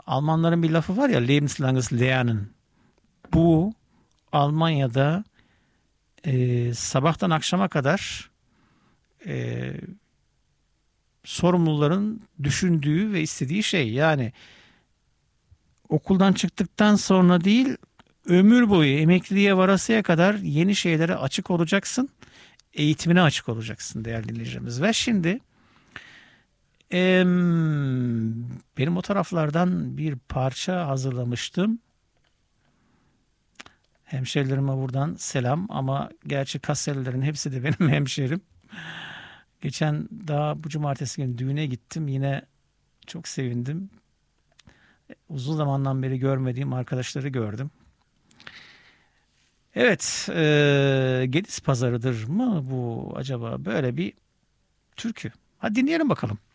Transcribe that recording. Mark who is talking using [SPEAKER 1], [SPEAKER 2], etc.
[SPEAKER 1] Almanların bir lafı var ya, lebenslanges Lernen. Bu Almanya'da sabahtan akşama kadar e, sorumluların düşündüğü ve istediği şey. Yani okuldan çıktıktan sonra değil, ömür boyu emekliliğe varasıya kadar yeni şeylere açık olacaksın. Eğitimine açık olacaksın değerli dinleyicilerimiz. Ve şimdi benim o taraflardan bir parça hazırlamıştım. Hemşerilerime buradan selam, ama gerçi Kasselilerin hepsi de benim hemşerim. Geçen daha bu cumartesi günü düğüne gittim. Yine çok sevindim. Uzun zamandan beri görmediğim arkadaşları gördüm. Evet, Gediz Pazarı'dır mı bu acaba? Böyle bir türkü. Hadi dinleyelim bakalım.